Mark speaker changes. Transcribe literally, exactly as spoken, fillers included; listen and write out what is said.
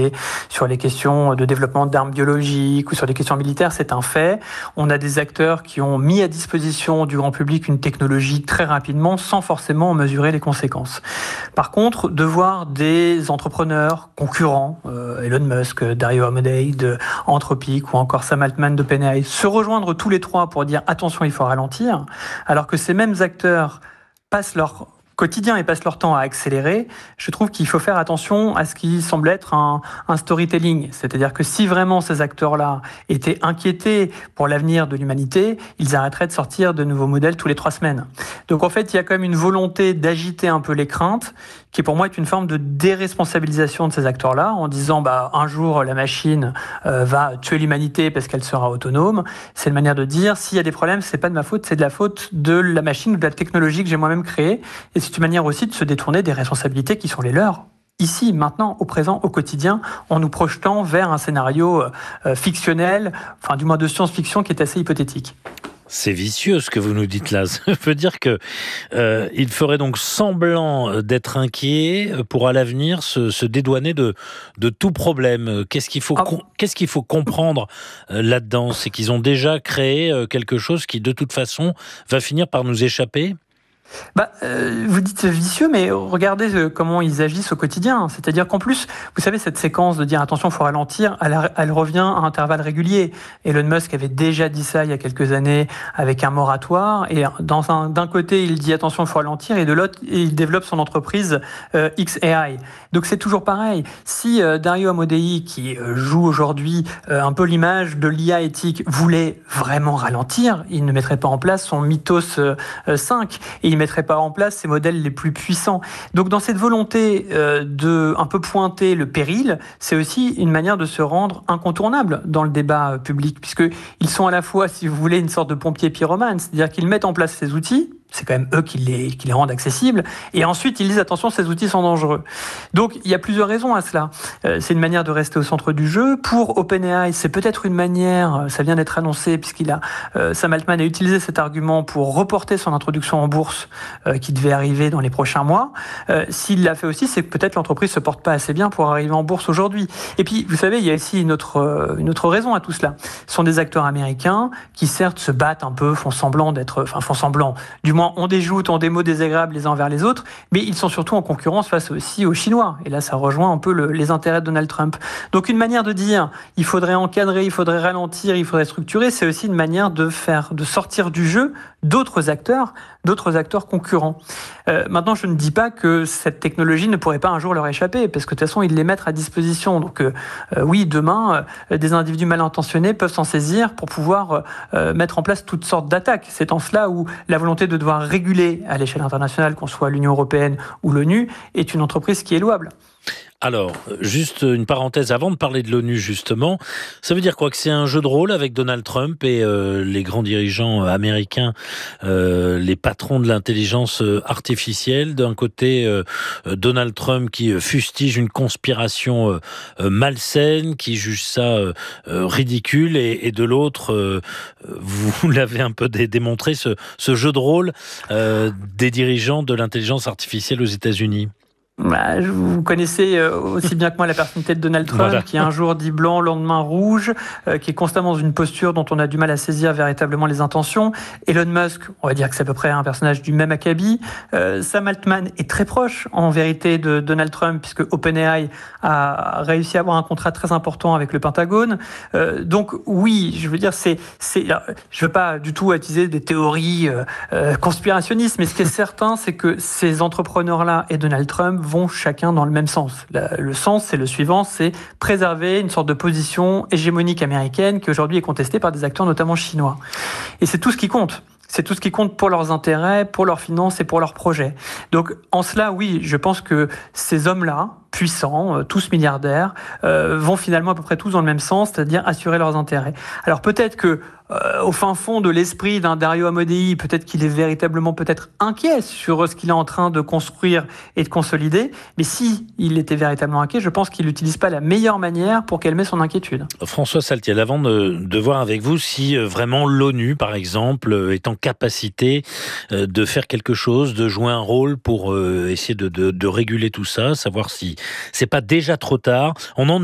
Speaker 1: compliqué sur les questions de développement d'armes biologiques ou sur les questions militaires, c'est un fait. On a des acteurs qui ont mis à disposition du grand public une technologie très rapidement sans forcément en mesurer les conséquences. Par contre, de voir des entrepreneurs concurrents, euh, Elon Musk, Dario Amodei de Anthropic ou encore Sam Altman d'OpenAI, se rejoindre tous les trois pour dire attention, il faut ralentir, alors que ces mêmes acteurs passent leur quotidien et passent leur temps à accélérer, je trouve qu'il faut faire attention à ce qui semble être un, un storytelling. C'est-à-dire que si vraiment ces acteurs-là étaient inquiétés pour l'avenir de l'humanité, ils arrêteraient de sortir de nouveaux modèles tous les trois semaines. Donc en fait, il y a quand même une volonté d'agiter un peu les craintes, qui pour moi est une forme de déresponsabilisation de ces acteurs-là, en disant bah, un jour la machine euh, va tuer l'humanité parce qu'elle sera autonome. C'est une manière de dire s'il y a des problèmes, c'est pas de ma faute, c'est de la faute de la machine ou de la technologie que j'ai moi-même créée. Et c'est une manière aussi de se détourner des responsabilités qui sont les leurs. Ici, maintenant, au présent, au quotidien, en nous projetant vers un scénario euh, fictionnel, enfin du moins de science-fiction qui est assez hypothétique.
Speaker 2: C'est vicieux ce que vous nous dites là. Ça veut dire que euh, il ferait donc semblant d'être inquiet pour à l'avenir se, se dédouaner de, de tout problème. Qu'est-ce qu'il faut, ah. com- qu'est-ce qu'il faut comprendre euh, là-dedans ? C'est qu'ils ont déjà créé euh, quelque chose qui de toute façon va finir par nous échapper ?
Speaker 1: Bah, euh, vous dites vicieux, mais regardez euh, comment ils agissent au quotidien. C'est-à-dire qu'en plus, vous savez, cette séquence de dire attention, il faut ralentir, elle, elle revient à intervalles réguliers. Elon Musk avait déjà dit ça il y a quelques années avec un moratoire. Et dans un, d'un côté, il dit attention, il faut ralentir, et de l'autre, il développe son entreprise euh, X A I. Donc c'est toujours pareil. Si euh, Dario Amodei, qui euh, joue aujourd'hui euh, un peu l'image de l'I A éthique, voulait vraiment ralentir, il ne mettrait pas en place son Mythos euh, cinq. Et il ne mettrait pas en place ces modèles les plus puissants. Donc dans cette volonté euh, de un peu pointer le péril, c'est aussi une manière de se rendre incontournable dans le débat public, puisqu'ils sont à la fois, si vous voulez, une sorte de pompiers pyromanes, c'est-à-dire qu'ils mettent en place ces outils, c'est quand même eux qui les, qui les rendent accessibles, et ensuite ils disent attention, ces outils sont dangereux. Donc il y a plusieurs raisons à cela. Euh, c'est une manière de rester au centre du jeu. Pour OpenAI, c'est peut-être une manière, ça vient d'être annoncé, puisqu'il a euh, Sam Altman a utilisé cet argument pour reporter son introduction en bourse euh, qui devait arriver dans les prochains mois. Euh, s'il l'a fait aussi, c'est que peut-être l'entreprise se porte pas assez bien pour arriver en bourse aujourd'hui. Et puis vous savez, il y a aussi une autre, euh, une autre raison à tout cela. Ce sont des acteurs américains qui certes se battent un peu, font semblant d'être, enfin font semblant, du moins on déjoute, on des mots désagréables les uns envers les autres, mais ils sont surtout en concurrence face aussi aux Chinois. Et là, ça rejoint un peu le, les intérêts de Donald Trump. Donc une manière de dire, il faudrait encadrer, il faudrait ralentir, il faudrait structurer, c'est aussi une manière de faire, de sortir du jeu d'autres acteurs, d'autres acteurs concurrents. Euh, maintenant, je ne dis pas que cette technologie ne pourrait pas un jour leur échapper, parce que de toute façon, ils les mettent à disposition. Donc euh, euh, oui, demain, euh, des individus mal intentionnés peuvent s'en saisir pour pouvoir euh, mettre en place toutes sortes d'attaques. C'est en cela où la volonté de devoir réguler à l'échelle internationale, qu'on soit l'Union européenne ou l'ONU, est une entreprise qui est louable.
Speaker 2: Alors, juste une parenthèse avant de parler de l'ONU, justement. Ça veut dire quoi? Que c'est un jeu de rôle avec Donald Trump et euh, les grands dirigeants américains, euh, les patrons de l'intelligence artificielle. D'un côté, euh, Donald Trump qui fustige une conspiration euh, malsaine, qui juge ça euh, ridicule, et, et de l'autre, euh, vous l'avez un peu dé- démontré, ce, ce jeu de rôle euh, des dirigeants de l'intelligence artificielle aux États-Unis.
Speaker 1: Bah, vous connaissez aussi bien que moi la personnalité de Donald Trump, voilà. Qui un jour dit blanc, le lendemain rouge, euh, qui est constamment dans une posture dont on a du mal à saisir véritablement les intentions. Elon Musk, on va dire que c'est à peu près un personnage du même acabit. Euh, Sam Altman est très proche, en vérité, de Donald Trump, puisque OpenAI a réussi à avoir un contrat très important avec le Pentagone. Euh, donc oui, je veux dire, c'est, c'est, je veux pas du tout utiliser des théories euh, euh, conspirationnistes, mais ce qui est certain, c'est que ces entrepreneurs-là et Donald Trump vont chacun dans le même sens. Le sens, c'est le suivant, c'est préserver une sorte de position hégémonique américaine qui aujourd'hui est contestée par des acteurs notamment chinois. Et c'est tout ce qui compte. C'est tout ce qui compte pour leurs intérêts, pour leurs finances et pour leurs projets. Donc en cela, oui, je pense que ces hommes-là, puissants, tous milliardaires, euh, vont finalement à peu près tous dans le même sens, c'est-à-dire assurer leurs intérêts. Alors peut-être que euh, au fin fond de l'esprit d'un Dario Amodei, peut-être qu'il est véritablement peut-être inquiet sur ce qu'il est en train de construire et de consolider, mais si il était véritablement inquiet, je pense qu'il n'utilise pas la meilleure manière pour calmer son inquiétude.
Speaker 2: François Saltiel, avant de, de voir avec vous si vraiment l'ONU, par exemple, est en capacité de faire quelque chose, de jouer un rôle pour essayer de, de, de réguler tout ça, savoir si c'est pas déjà trop tard. On en